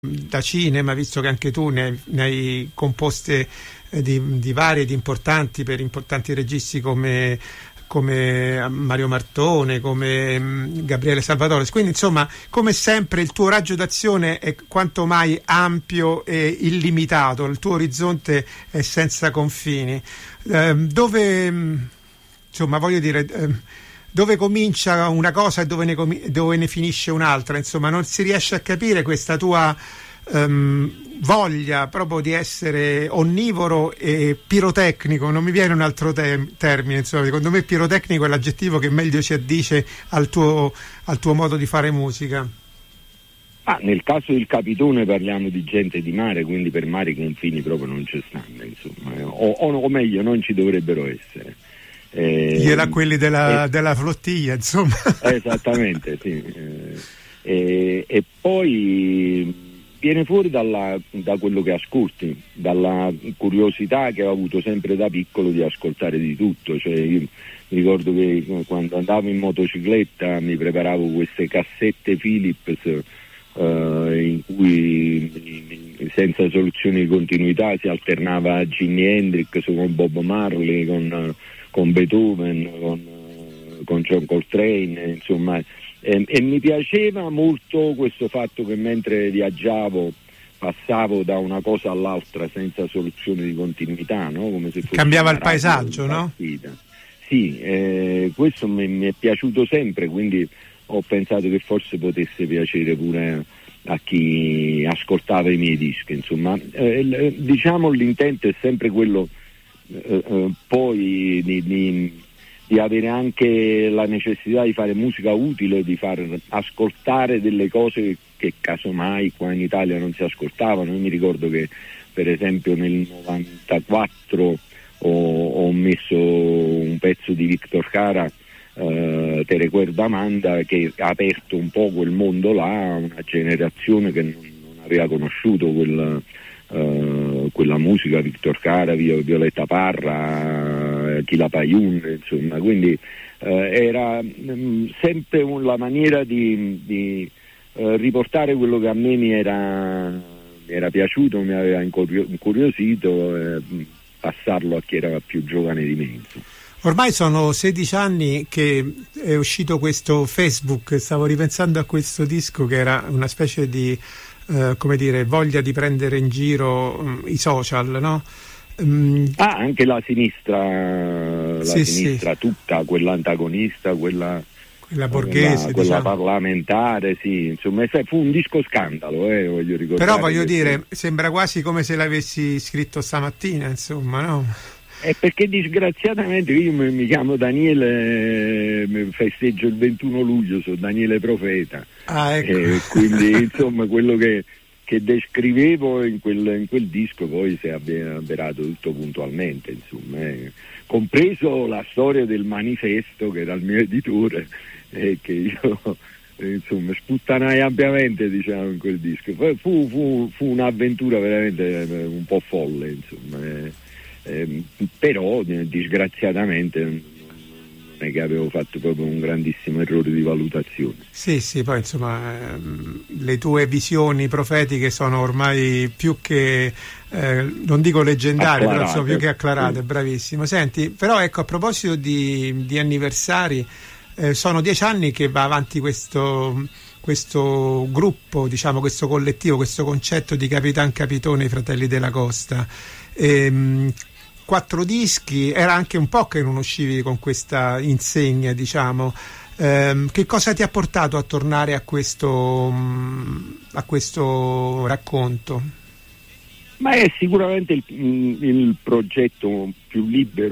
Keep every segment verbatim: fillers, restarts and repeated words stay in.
da cinema, visto che anche tu ne hai, ne hai composte eh, di, di varie, di importanti, per importanti registi come, come Mario Martone, come mh, Gabriele Salvatore. Quindi insomma, come sempre, il tuo raggio d'azione è quanto mai ampio e illimitato, il tuo orizzonte è senza confini. Eh, dove, mh, insomma, voglio dire... Eh, dove comincia una cosa e dove ne, com- dove ne finisce un'altra, insomma non si riesce a capire questa tua um, voglia proprio di essere onnivoro e pirotecnico. Non mi viene un altro te- termine, insomma secondo me pirotecnico è l'aggettivo che meglio ci addice al tuo, al tuo modo di fare musica. Ah, nel caso del Capitone parliamo di gente di mare, quindi per mare i confini proprio non ci stanno, insomma, o, o, o meglio non ci dovrebbero essere. Eh, Gliela quelli della, eh, della flottiglia, insomma. Esattamente, sì. Eh, eh, e poi viene fuori dalla, da quello che ascolti, dalla curiosità che ho avuto sempre da piccolo di ascoltare di tutto. Cioè, io mi ricordo che quando andavo in motocicletta mi preparavo queste cassette Philips eh, in cui senza soluzione di continuità si alternava Jimi Hendrix con Bob Marley, con con Beethoven, con, con John Coltrane, insomma, e, e mi piaceva molto questo fatto che mentre viaggiavo passavo da una cosa all'altra senza soluzione di continuità, no? Come se fosse cambiava il paesaggio, no? Sì, eh, questo mi, mi è piaciuto sempre, quindi ho pensato che forse potesse piacere pure a chi ascoltava i miei dischi, insomma, eh, diciamo l'intento è sempre quello. Eh, eh, poi di, di, di avere anche la necessità di fare musica utile, di far ascoltare delle cose che, che casomai qua in Italia non si ascoltavano. Io mi ricordo che per esempio nel novantaquattro ho, ho messo un pezzo di Victor Jara, eh, Te recuerdo Amanda, che ha aperto un po' quel mondo là a una generazione che non, non aveva conosciuto quel Uh, quella musica, Victor Jara, Violetta Parra, uh, Kila Payun, insomma, quindi uh, era um, sempre un, la maniera di, di uh, riportare quello che a me mi era, mi era piaciuto, mi aveva incuriosito, eh, passarlo a chi era più giovane di me, insomma. Ormai sono sedici anni che è uscito questo Facebook, stavo ripensando a questo disco che era una specie di Uh, come dire, voglia di prendere in giro um, i social, no? Um, ah, anche la sinistra, la sì, sinistra sì. Tutta, quella antagonista, quella, quella borghese, quella, quella diciamo. Parlamentare, sì, insomma, fu un disco scandalo, eh, voglio ricordare. Però voglio dire, fu... sembra quasi come se l'avessi scritto stamattina, insomma, no? È perché disgraziatamente io mi, mi chiamo Daniele, festeggio il ventuno luglio, sono Daniele Profeta, ah, ecco. E quindi insomma quello che, che descrivevo in quel, in quel disco poi si è avverato tutto puntualmente, insomma, eh. Compreso la storia del manifesto che era il mio editore e che io insomma sputtanai ampiamente, diciamo, in quel disco. Fu, fu, fu un'avventura veramente un po' folle, insomma. Eh. Eh, però eh, disgraziatamente non è che avevo fatto proprio un grandissimo errore di valutazione. Sì, sì, poi insomma ehm, le tue visioni profetiche sono ormai più che eh, non dico leggendarie, acclarate, però sono più che acclarate, sì. Bravissimo. Senti, però ecco, a proposito di, di anniversari, eh, sono dieci anni che va avanti questo questo gruppo, diciamo, questo collettivo, questo concetto di Capitan Capitone, i Fratelli della Costa. Ehm, quattro dischi, era anche un po' che non uscivi con questa insegna, diciamo. Ehm, che cosa ti ha portato a tornare a questo a questo racconto? Ma è sicuramente il, il progetto più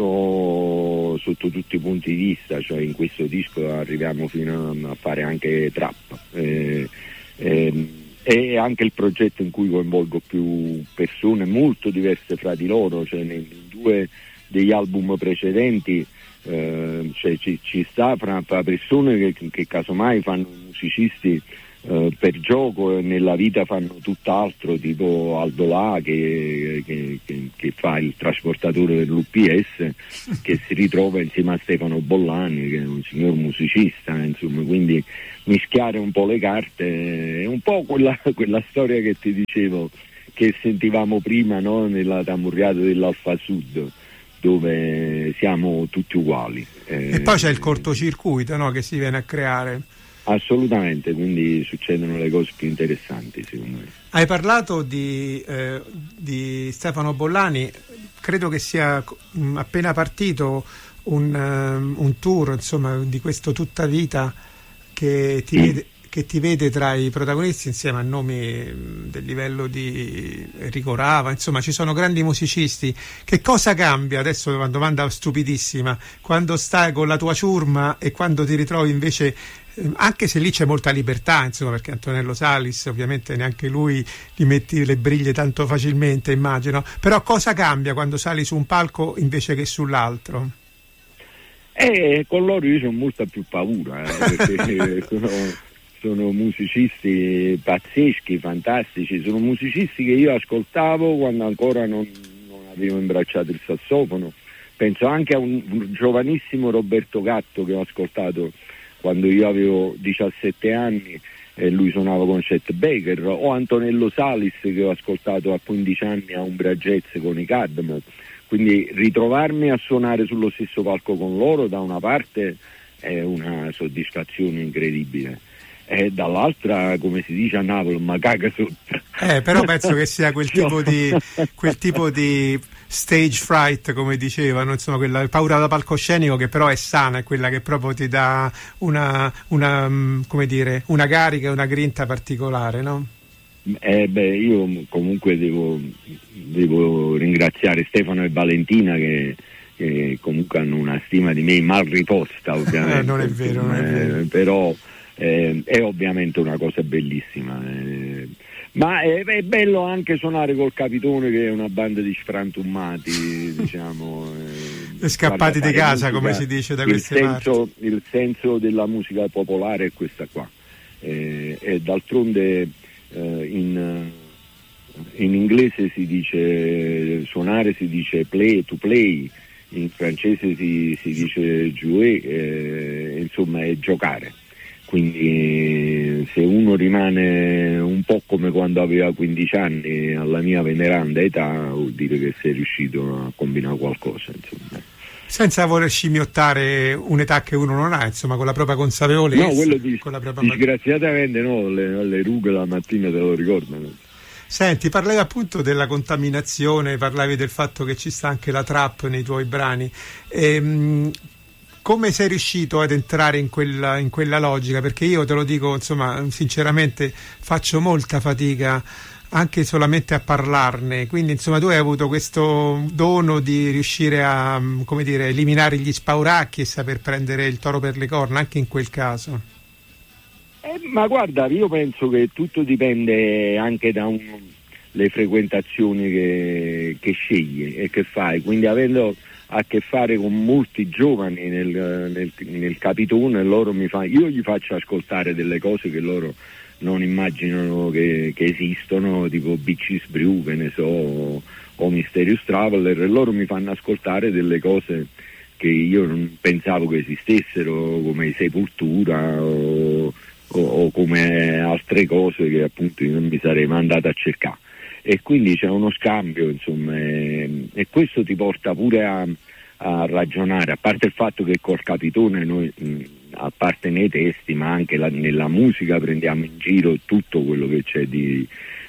libero sotto tutti i punti di vista, cioè in questo disco arriviamo fino a, a fare anche trap. Eh, eh, è anche il progetto in cui coinvolgo più persone molto diverse fra di loro, cioè nei due degli album precedenti eh, cioè ci, ci sta fra, fra persone che, che casomai fanno musicisti Uh, per gioco nella vita fanno tutt'altro, tipo Aldo Là che, che, che, che fa il trasportatore dell'U P S, che si ritrova insieme a Stefano Bollani, che è un signor musicista, insomma, quindi mischiare un po' le carte è un po' quella, quella storia che ti dicevo che sentivamo prima, no? Nella tamurriata dell'Alfa Sud, dove siamo tutti uguali. Eh, e poi c'è il cortocircuito, no? Che si viene a creare. Assolutamente, quindi succedono le cose più interessanti, secondo me. Hai parlato di, eh, di Stefano Bollani, credo che sia mh, appena partito un, um, un tour, insomma, di questo Tutta Vita che ti, sì. vede, che ti vede tra i protagonisti insieme a nomi mh, del livello di Enrico Rava, insomma ci sono grandi musicisti. Che cosa cambia, adesso è una domanda stupidissima, quando stai con la tua ciurma e quando ti ritrovi invece, anche se lì c'è molta libertà, insomma, perché Antonello Salis ovviamente neanche lui gli metti le briglie tanto facilmente, immagino, però cosa cambia quando sali su un palco invece che sull'altro? Eh, con loro io ho molta più paura, eh, perché sono, sono musicisti pazzeschi, fantastici, sono musicisti che io ascoltavo quando ancora non, non avevo imbracciato il sassofono. Penso anche a un, un giovanissimo Roberto Gatto che ho ascoltato quando io avevo diciassette anni e lui suonava con Chet Baker, o Antonello Salis che ho ascoltato a quindici anni a Umbria Jazz con i Cadmo. Quindi ritrovarmi a suonare sullo stesso palco con loro da una parte è una soddisfazione incredibile, e dall'altra, come si dice a Napoli, ma caga sotto. Eh, però penso che sia quel tipo di quel tipo di stage fright, come dicevano, insomma, quella paura da palcoscenico che però è sana, è quella che proprio ti dà una, una come dire, una carica, una grinta particolare, no? Eh beh, io comunque devo, devo ringraziare Stefano e Valentina che, che comunque hanno una stima di me mal riposta, ovviamente. Eh, non è vero, non è vero. Eh, però eh, è ovviamente una cosa bellissima. Eh, ma è, è bello anche suonare col Capitone, che è una banda di sfrantumati, diciamo. Eh, e scappati di casa, musica, come si dice da queste senso, parti. Il senso della musica popolare è questa qua. Eh, e d'altronde Uh, in, uh, in inglese si dice suonare, si dice play, to play, in francese si, si dice jouer, eh, insomma è giocare. Quindi se uno rimane un po' come quando aveva quindici anni alla mia veneranda età, vuol dire che sei riuscito a combinare qualcosa, insomma. Senza voler scimmiottare un'età che uno non ha, insomma, con la propria consapevolezza. No, quello di, con la propria disgraziatamente no, le, le rughe la mattina te lo ricordano. Senti, parlavi appunto della contaminazione, parlavi del fatto che ci sta anche la trap nei tuoi brani. Ehm, come sei riuscito ad entrare in quella, in quella logica? Perché io te lo dico, insomma, sinceramente faccio molta fatica anche solamente a parlarne, quindi insomma tu hai avuto questo dono di riuscire a, come dire, eliminare gli spauracchi e saper prendere il toro per le corna anche in quel caso. Eh, ma guarda, io penso che tutto dipende anche da un, le frequentazioni che, che scegli e che fai, quindi avendo a che fare con molti giovani nel, nel, nel Capitone, loro mi fa, io gli faccio ascoltare delle cose che loro non immaginano che, che esistono, tipo Beaches Brew, che ne so, o, o Mysterious Traveler, e loro mi fanno ascoltare delle cose che io non pensavo che esistessero, come Sepoltura o, o, o come altre cose che appunto io non mi sarei mai andato a cercare. E quindi c'è uno scambio, insomma, e, e questo ti porta pure a, a ragionare, a parte il fatto che col Capitone noi, mh, a parte nei testi, ma anche la, nella musica prendiamo in giro tutto quello che c'è di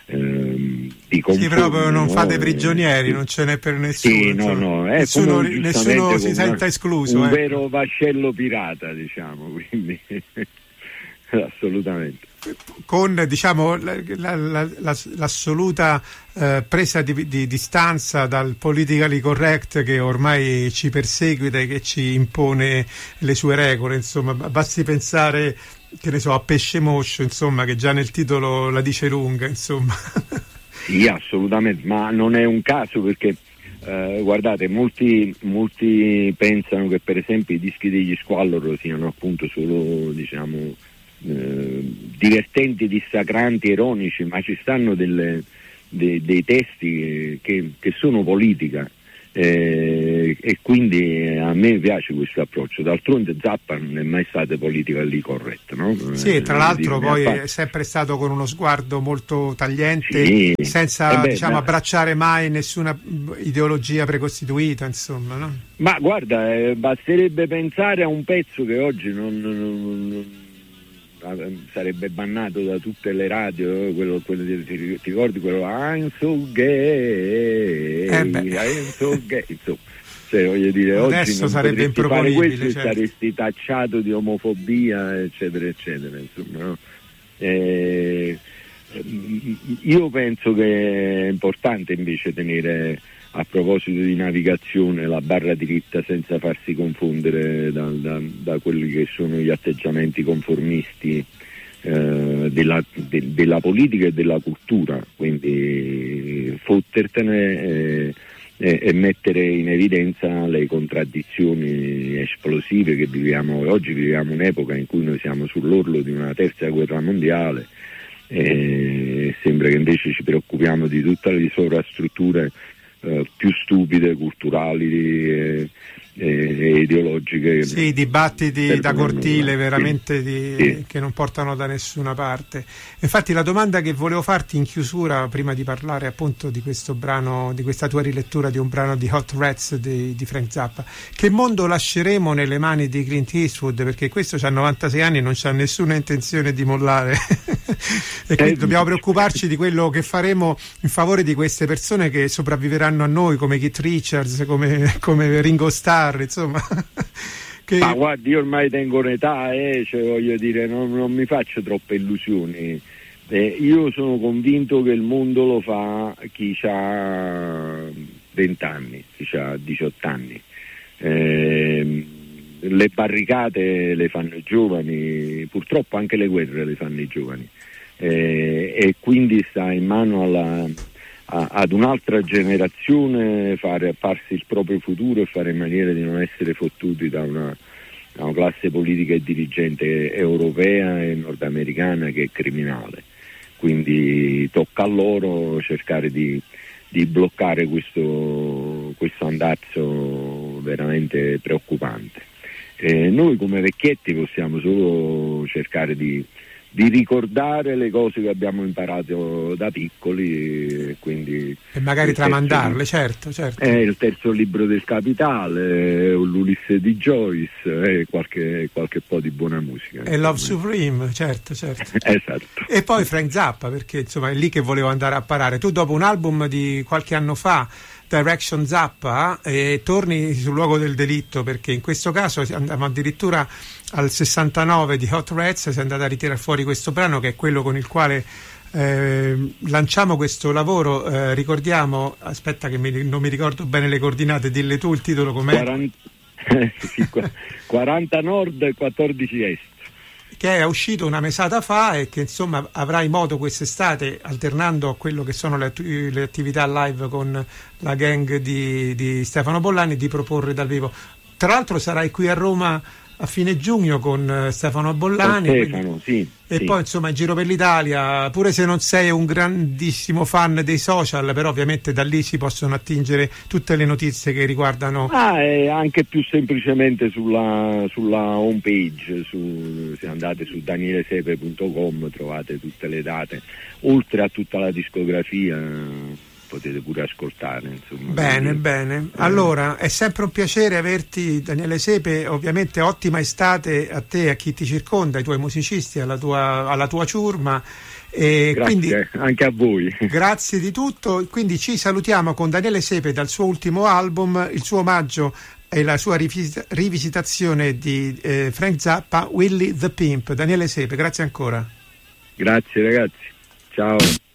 ehm, di conforme, sì, proprio non no? fate prigionieri, eh, non ce n'è per nessuno, sì, no, no, è nessuno, nessuno si senta escluso, un eh. vero vascello pirata, diciamo, quindi assolutamente. Con, diciamo, la, la, la, l'assoluta eh, presa di, di distanza dal politically correct che ormai ci perseguita e che ci impone le sue regole, insomma, basti pensare, che ne so, a Pesce Moscio, insomma, che già nel titolo la dice lunga, insomma. Sì, assolutamente, ma non è un caso, perché eh, guardate, molti, molti pensano che per esempio i dischi degli Squallor siano appunto solo, diciamo, eh, divertenti, dissacranti, ironici, ma ci stanno delle, de, dei testi che, che sono politica. Eh, e quindi a me piace questo approccio. D'altronde Zappa non è mai stata politically corretta, no? Sì, tra eh, l'altro poi fatto... è sempre stato con uno sguardo molto tagliente, sì. senza eh beh, diciamo ma... abbracciare mai nessuna ideologia precostituita, insomma, no? Ma guarda, eh, basterebbe pensare a un pezzo che oggi non, non, non sarebbe bannato da tutte le radio, quello, quello di, ti ricordi quello I'm so gay, eh I'm so gay, insomma, cioè, voglio dire, adesso oggi sarebbe improponibile, questo, certo. Saresti tacciato di omofobia, eccetera eccetera, insomma, no? eh, io penso che è importante invece tenere, a proposito di navigazione, la barra diritta senza farsi confondere da, da, da quelli che sono gli atteggiamenti conformisti eh, della, de, della politica e della cultura, quindi fottertene eh, e, e mettere in evidenza le contraddizioni esplosive che viviamo oggi. Viviamo un'epoca in cui noi siamo sull'orlo di una terza guerra mondiale e sembra che invece ci preoccupiamo di tutte le sovrastrutture Uh, più stupide, culturali e, e, e ideologiche. Sì, dibattiti da cortile veramente sì, di, sì. che non portano da nessuna parte. Infatti la domanda che volevo farti in chiusura, prima di parlare appunto di questo brano, di questa tua rilettura di un brano di Hot Rats di, di Frank Zappa, che mondo lasceremo nelle mani di Clint Eastwood, perché questo c'ha novantasei anni e non c'ha nessuna intenzione di mollare e quindi eh, dobbiamo preoccuparci di quello che faremo in favore di queste persone che sopravviveranno a noi, come Keith Richards, come, come Ringo Starr, insomma. Che... Ma guardi, io ormai tengo un'età, eh, cioè, voglio dire, non, non mi faccio troppe illusioni. Eh, io sono convinto che il mondo lo fa chi ha venti anni, chi ha diciotto anni. Eh, le barricate le fanno i giovani, purtroppo anche le guerre le fanno i giovani. Eh, e quindi sta in mano alla... ad un'altra generazione fare, farsi il proprio futuro e fare in maniera di non essere fottuti da una, da una classe politica e dirigente europea e nordamericana che è criminale. Quindi tocca a loro cercare di, di bloccare questo, questo andazzo veramente preoccupante. E noi come vecchietti possiamo solo cercare di di ricordare le cose che abbiamo imparato da piccoli, quindi e magari tramandarle, certo, certo. È il terzo libro del Capitale, l'Ulisse di Joyce e qualche, qualche po' di buona musica. E Love Supreme, certo, certo. Esatto. E poi Frank Zappa, perché insomma è lì che volevo andare a parare. Tu dopo un album di qualche anno fa, Direction Zappa, e torni sul luogo del delitto, perché in questo caso andiamo addirittura al sessantanove di Hot Rats, si è andata a ritirare fuori questo brano che è quello con il quale eh, lanciamo questo lavoro. Eh, ricordiamo, aspetta che mi, non mi ricordo bene le coordinate, dille tu il titolo com'è? quaranta, sì, quaranta nord e quattordici est, che è uscito una mesata fa e che insomma avrai modo quest'estate, alternando a quello che sono le, le attività live con la gang di, di Stefano Bollani, di proporre dal vivo. Tra l'altro sarai qui a Roma a fine giugno con Stefano Bollani, Stefano, sì, e sì. Poi insomma in giro per l'Italia, pure se non sei un grandissimo fan dei social, però ovviamente da lì si possono attingere tutte le notizie che riguardano. Ah, e anche più semplicemente sulla, sulla home page, su, se andate su daniele sepe punto com trovate tutte le date, oltre a tutta la discografia potete pure ascoltare, insomma. Bene, quindi, bene. Eh. Allora, è sempre un piacere averti, Daniele Sepe. Ovviamente ottima estate a te e a chi ti circonda, ai tuoi musicisti, alla tua, alla tua ciurma. E grazie, quindi, anche a voi. Grazie di tutto. Quindi ci salutiamo con Daniele Sepe dal suo ultimo album, il suo omaggio e la sua rivis- rivisitazione di eh, Frank Zappa, Willie the Pimp. Daniele Sepe, grazie ancora. Grazie ragazzi, ciao.